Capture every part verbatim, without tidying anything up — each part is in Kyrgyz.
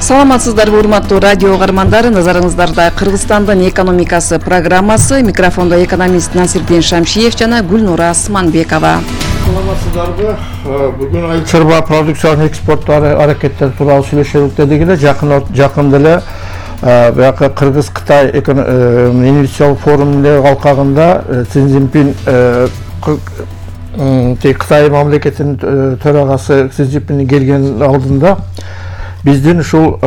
Саламатсыздарбы, урматтуу радио угармандары, назарыңыздарда Кыргызстандын экономикасы программасы, микрофонда экономист Насирдин Шамшиев жана Гүлнура Асманбекова. Саламатсыздарбы, бүгүн айыл чарба продукциянын экспорттары аракеттери тууралуу сүйлөшөлүк дедик эле. Жакын жакында эле баягы Кыргыз-Кытай инвестициялык форумунун алкагында Си Цзиньпин Кытай мамлекетинин төрагасы Си Цзиньпин келген алдында биздин ушул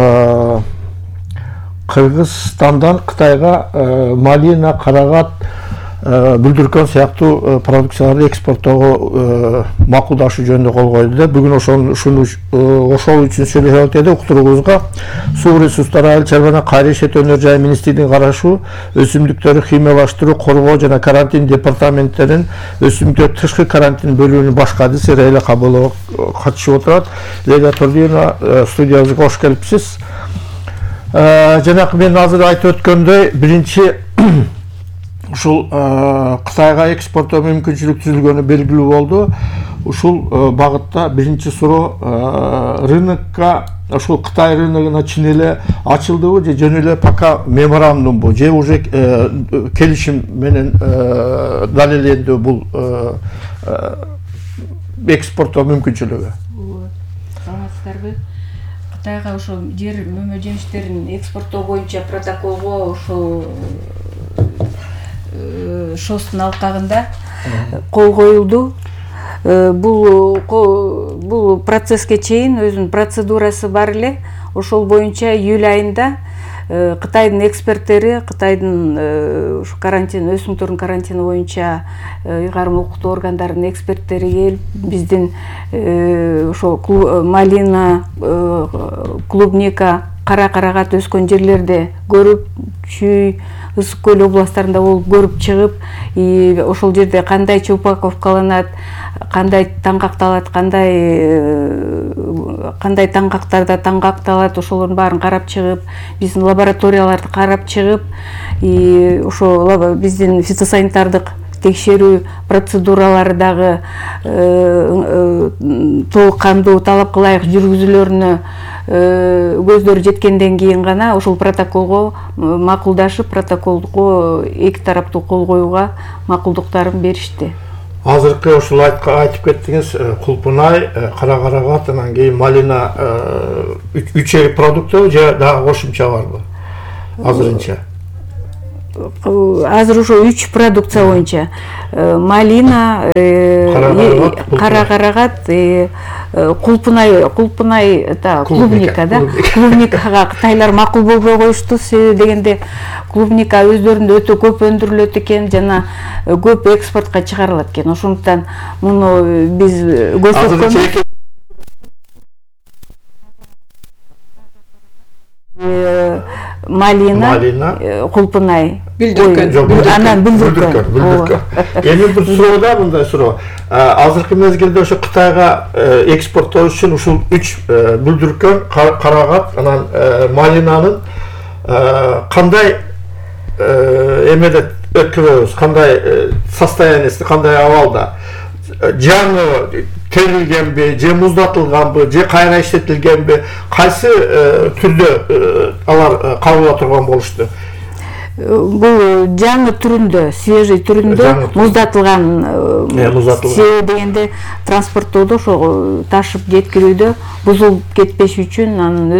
Кыргызстандан Кытайга малина, карагат, бүлдүркөн сыяктуу продукцияларды экспорттоого макулдашуу жөнүндө кол койду. Бүгүн ошону ошол үчүн сүйлөшөбүз деди. Уктуруубузга суу ресурстары айыл чарба кайра иштетүү өнөр жай министрлигинин карашы өсүмдүктөрдү химиялаштыруу, коргоо жана карантин департаменттеринин өсүмдүктөр тышкы карантин бөлүмүнүн баш кадиси Лейла Кабылова катышып отурат. Лейла Турдиевна, студиябызга кош келипсиз. Жанакы мен азыр айтып өткөндөй, биринчи ушул Кытайга экспорттоо мүмкүнчүлүк түзүлгөнү белгилүү болду. Ушул багытта биринчи суроо рынокко, ушул Кытай рыногуна чын эле ачылдыбы же жөн эле пока меморандумбу же уже келишим менен далилдендүү бул экспорттоо мүмкүнчүлүгү? Саламатсыздарбы. Кытайга ошо жер мөмө жемиштерин экспорттоо боюнча протоколго ошол шостун алкагында кол коюлду. Бул бул процесске чейин өзүнүн процедурасы бар эле. Ошол боюнча июль айында Кытайдын эксперттери, Кытайдын карантин, өсүмдүктөрдүн карантини боюнча ыйгарым укуктуу органдарынын эксперттери келип, биздин ошо малина, клубника, кара карагат өскөн жерлерде көрүп, Чүй, Ысык көл областтарында болуп көрүп чыгып, ошол жерде кандайча упаковкаланат, кандай таңгакталат, кандай кандай таңгактарда таңгакталат, ошолордун баарын карап чыгып, биздин лабораторияларды карап чыгып, ошо биздин фитосанитардык текшерүү процедуралары дагы толук кандуу талапка ылайык жүргүзүлөрүнө көздөрү жеткенден кийин гана ошол протоколго макулдашып, протоколго эки тараптуу кол коюуга макулдуктарын беришти. Азыркы ушул айтып кеттиңиз, кулпунай, кара карагат, анан кийин малина үчөй продукты же дагы кошумча барбы азырынча? Азыр ошо үч продукция боюнча малина, кара карагат, кулпунай, кулпунай, клубника, да, клубникага кытайлар макул болбой коюшту. Себеби дегенде клубника өздөрүндө өтө көп өндүрүлөт экен жана көп экспортко чыгарылат экен. Ошондуктан муну биз көрсөткөн малина, кулпунай, анан бүлдүркөн. Эми бир суроо да, мындай суроо. Азыркы мезгилде ошо Кытайга экспорттоо үчүн ушул үч бүлдүркөн, карагат, анан малинанын кандай эмеде өткөрөбүз, кандай состояниясы, кандай абалда? Жаңы терилгенби, же муздатылганбы, же кайра иштетилгенби, кайсы түрдө алар кабыл ала турган болушту? Бул жаңы түрүндө, свежий түрүндө, муздатылган, себеби дегенде транспорттоодо, ошо ташып жеткирүүдө бузулуп кетпеш үчүн анын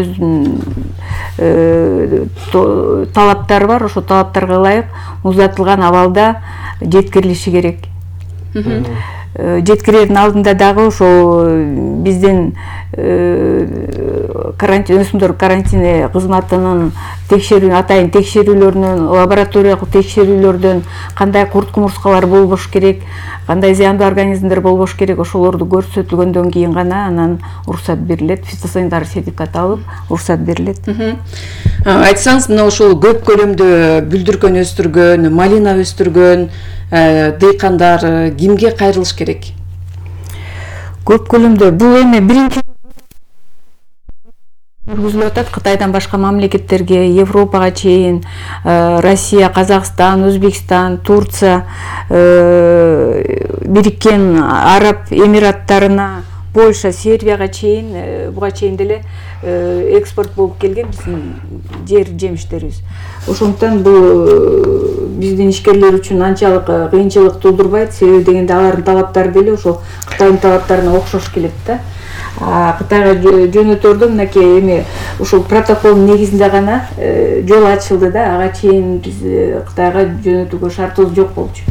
өзүнүн талаптары бар, ошо талаптарга ылайык муздатылган абалда жеткирилиши керек. Жеткирердин алдында дагы ошо биздин карантин, өсүмдөр карантини кызматынын текшерүү, атайын текшерүүлөрүнөн, лабораториялык текшерүүлөрдөн кандай курт кумурскалар болбош керек, кандай зыяндуу организмдер болбош керек, ошолорду көрсөтүлгөндөн кийин гана анан уруксат берилет, фитосанитар сертификат алып, уруксат берилет. Айтсаңыз, мына ошол көп көлөмдө бүлдүркөн өстүргөн, малина өстүргөн дыйкандар кимге кайрылыш керек? Көп көлөмдө бул эми биринчи жүргүзүлүп атат Кытайдан башка мамлекеттерге, Европага чейин, Россия, Казакстан, Өзбекстан, Турция, Бириккен Араб Эмираттарына, Польша, Сербияга чейин, буга чейин деле экспорт болуп келген биздин жер жемиштерибиз. Ошондуктан бул биздин ишкерлер үчүн анчалык кыйынчылык туудурбайт, себеби дегенде алардын талаптары деле ошол Кытайдын талаптарына окшош келет да. Кытайга жөнөтөрдө мынакей эми ушул протоколдун негизинде гана жол ачылды да, ага чейин биз Кытайга жөнөтүүгө шартыбыз жок болчу.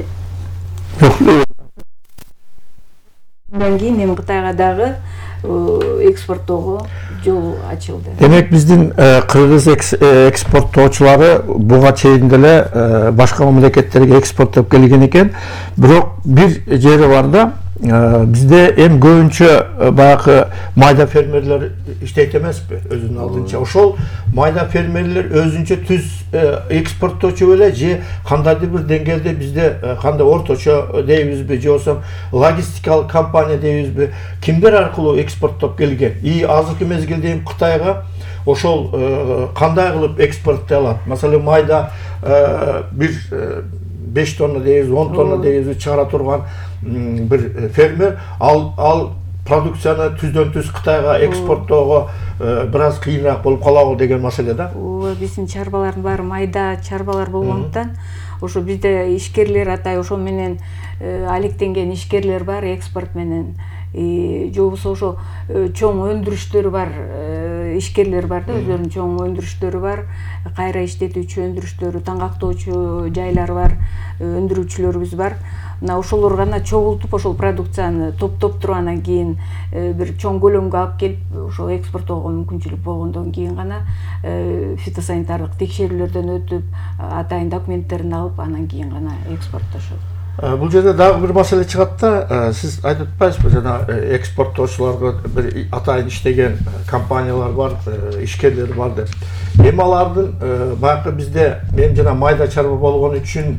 Андан кийин эми Кытайга дагы экспорттоого жол ачылды. Демек биздин кыргыз экспорттоочулары буга чейин деле башка мамлекеттерге экспорттоп келген экен. Бирок бир жери бар да, бизде эми көбүнчө баягы майда фермерлер иштейт эмеспи өзүнүн алдынча. Ошол майда фермерлер өзүнчө түз экспорттоочу беле же кандайдыр бир деңгээлде бизде кандай орточо дейбизби, же болбосо логистикалык компания дейбизби, кимдер аркылуу экспорттоп келген? И азыркы мезгилде эми Кытайга ошол кандай кылып экспорттой алат? Маселен майда бир беш тонна дейбиз, он тонна дейбиз чыгара турган bir fermer al al продукцияны түздөн түз Кытайга экспорттоого biraz кыйыныраак болуп калабы деген маселе да. Ооба, биздин чарбалардын баары майда чарбалар болгондуктан ошо бизде ишкерлер атай ошол менен алектенген ишкерлер бар экспорт менен. Же болбосо ошо чоң өндүрүштөрү бар ишкерлер бар да, өздөрүнүн чоң өндүрүштөрү бар, кайра иштетүүчү өндүрүштөрү, таңгактоочу жайлары бар, өндүрүүчүлөрүбүз бар. Мына ошолор гана чогултуп ошол продукцияны топтоп туруп анан кийин бир чоң көлөмгө алып келип ошо экспорттоого мүмкүнчүлүк болгондон кийин гана фитосанитардык текшерүүлөрдөн өтүп, атайын документтерин алып, анан кийин гана экспорттошот. Бул жерде дагы бир маселе чыгат да, сиз айтып атпайсызбы, жана экспорттоочуларга бир атайын иштеген компаниялар бар, ишкерлер бар деп. Эми алардын баягы бизде эми жана майда чарба болгон үчүн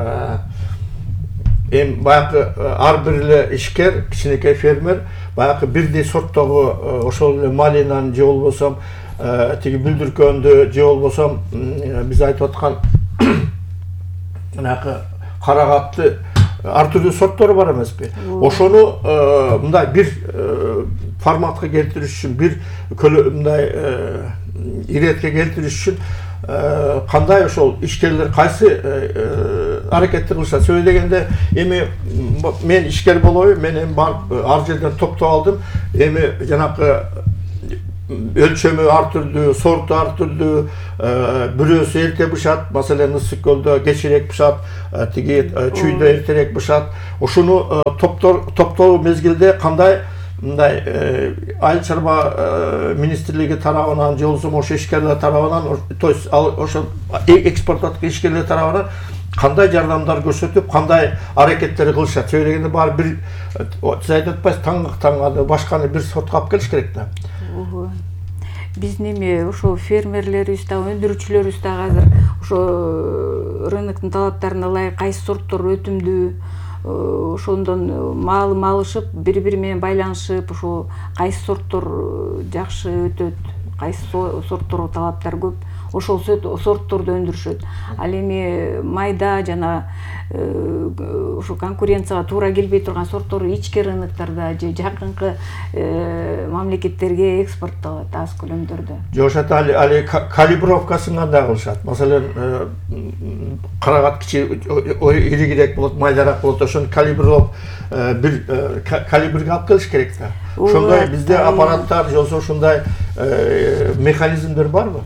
эми баягы ар бир эле ишкер, кичинекей фермер баягы бирдей сорттогу ошол эле малинаны же болбосо тиги бүлдүркөндү же болбосо биз айтып аткан жанагы карагатты ар түрдүү сорттор бар эмеспи? Ошону мындай бир форматка келтириш үчүн, бир мындай иретке келтириш үчүн кандай ошол ишкерлер кайсы аракеттер кылышат? Сөйлөй дегенде эми мен ишкер болобу, мен эми барып ар жерден топтоп алдым, эми жанакы өлчөмү ар түрдүү, сорту ар түрдүү, бирөөсү эрте бышат, маселен Ысык көлдө кечирээк бышат, тиги Чүйдө эртерээк бышат. Ошону топтоо мезгилде кандай мындай айыл чарба министрлиги тарабынан же болбосо ошо ишкерлер тарабынан, то есть ошо экспорттоочу ишкерлер тарабынан кандай жардамдар көрсөтүп, кандай аракеттер кылышат? Сөйлөгөндө баары бир сиз айтып атпайсыз, таңгы башканы бир сортко алып келиш керек да. Биздин эми ошо фермерлерибиз да, өндүрүүчүлөрүбүз да азыр ошо рыноктун талаптарына ылайык кайсы сорттор өтүмдүү, ошондон маалым алышып, бири-бири менен байланышып, ошо кайсы сорттор жакшы өтөт, кайсы сортторго талаптар көп, ошол сортторду өндүрүшөт. Ал эми майда жана ошо конкуренцияга туура келбей турган сорттор ички рыноктарда же жакынкы мамлекеттерге экспорттолот аз көлөмдөрдө. Жошат али калибровкасын кандай кылышат? Маселен, карагат кичи иригирээк болот, майдараак болот, ошону калибрлоп бир калибрге алып келиш керек да. Ошондой бизде аппараттар же болбосо ушундай механизмдер барбы?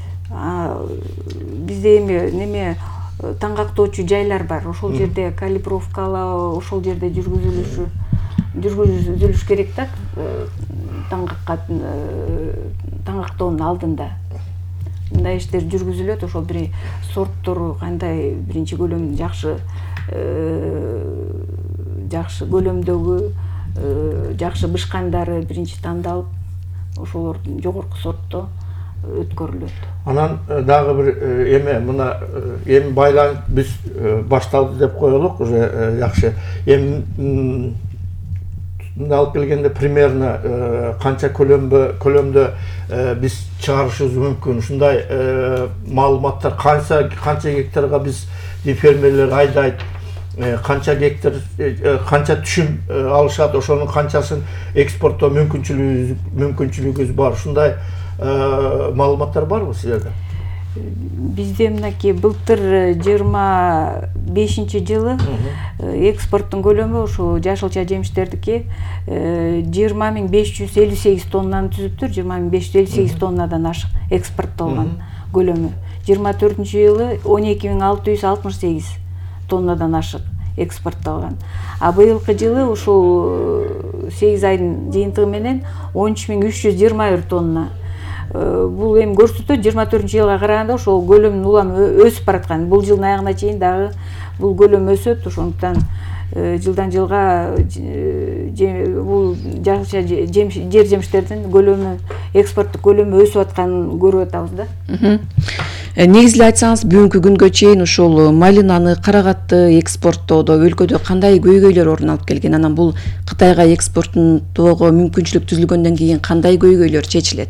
Бизде эми неме таңгактоочу жайлар бар. Ошол жерде калибровкалоо, ошол жерде жүргүзүлүшү жүргүзүлүш керек да, таңгактоонун алдында. Мындай иштер жүргүзүлөт, ошол бир сорттору кандай биринчи көлөм жакшы жакшы көлөмдөгү, жакшы бышкандары биринчи тандалып, ошолордун жогорку сортто өткөрүлөт. Анан дагы бир эме мына эми байланыш биз башталды деп коелук, уже жакшы. Эми алып келгенде примерно канча көлөмдө көлөмдө биз чыгарышыбыз мүмкүн? Ушундай маалыматтар канча канча гектарга биз фермерлер айдайт? канча гектар канча түшүм алышат, ошонун канчасын экспорттоо мүмкүнчүлүгү мүмкүнчүлүгүбүз бар. Ушундай маалыматтар барбы силерде? Бизде мынакей былтыр жыйырма бешинчи жылы экспорттун көлөмү ушул жашылча жемиштердики жыйырма миң беш жүз элүү сегиз тоннаны түзүптүр. жыйырма миң беш жүз элүү сегиз тоннадан ашык экспорттолгон көлөмү. жыйырма төртүнчү жылы он эки миң алты жүз алтымыш сегиз тоннадан ашык экспорттолгон. А быйылкы жылы ушул сегиз айдын жыйынтыгы менен он үч миң үч жүз жыйырма бир тонна. Бул эми көрсөтөт жыйырма төртүнчү жылга караганда ошол көлөмдүн уламы өсүп бараткан. Бул жылдын аягына чейин дагы бул көлөм өсөт. Ошондуктан жылдан жылга бул жашылча жер жемиштердин көлөмү, экспорттук көлөмү өсүп атканын көрүп атабыз да. Негизинен айтсаңыз, бүгүнкү күнгө чейин ушул малинаны, карагатты экспорттоодо өлкөдө кандай көйгөйлөр орун алып келген? Анан бул Кытайга экспорттоого мүмкүнчүлүк түзүлгөндөн кийин кандай көйгөйлөр чечилет?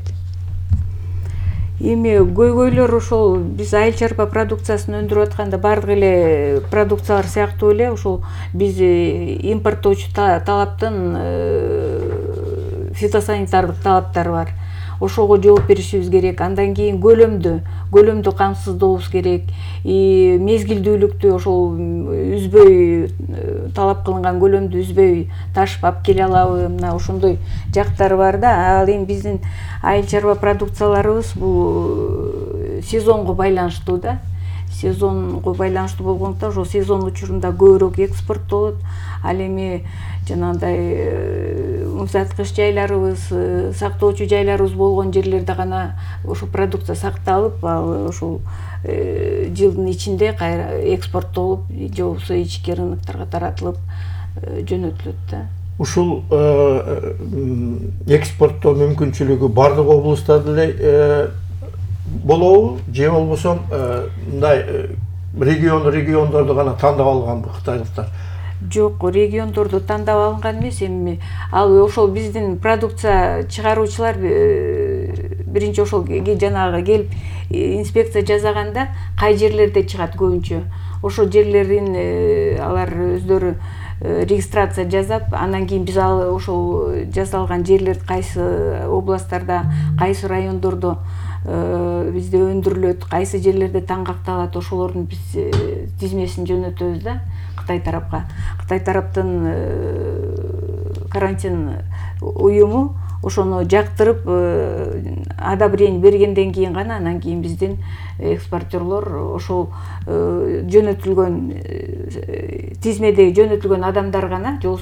Эми көйгөйлөр ошол биз айыл чарба продукциясын өндүрүп атканда бардык эле продукциялар сыяктуу эле ошол биз импорттоочу талаптын фитосанитардык талаптары бар. Ошого жооп беришибиз керек. Андан кийин көлөмдү, көлөмдү камсыздообуз керек. И мезгилдүүлүктү ошол үзбөй талап кылынган көлөмдү үзбөй ташып алып келе алабы? Мына ошондой жактары бар да. Ал эми биздин айыл чарба продукцияларыбыз бул сезонго байланыштуу да. Сезонго байланыштуу болгондуктан ошол сезон учурунда көбүрөөк экспорттолот. Ал эми жанагындай муздаткыч жайларыбыз, сактоочу жайларыбыз болгон жерлерде гана ошол продукция сакталып, ал ошол жылдын ичинде кайра экспорттолуп, же болбосо ички рынокторго таратылып жөнөтүлөт да. Ушул экспорттоо мүмкүнчүлүгү бардык облустарда эле болобу, же болбосо мындай регион региондорду гана тандап алганбы кытайлыктар? Жок, региондорду тандап алынган эмес. Эми ал ошол биздин продукция чыгаруучулар биринчи ошол жанагы келип инспекция жасаганда кай жерлерде чыгат көбүнчө. Ошол жерлерин алар өздөрү регистрация жасап, андан кийин биз ал ошол жасалган жерлер кайсы областтарда, кайсы райондордо бизде өндүрүлөт, кайсы жерлерде таңгакталат, ошолордун биз тизмесин жөнөтөбүз да Кытай тарапка. Кытай тараптын карантин уюму ошону жактырып одобрение бергенден кийин гана анан кийин биздин экспортерлор ошол жөнөтүлгөн тизмедеги жөнөтүлгөн адамдар гана,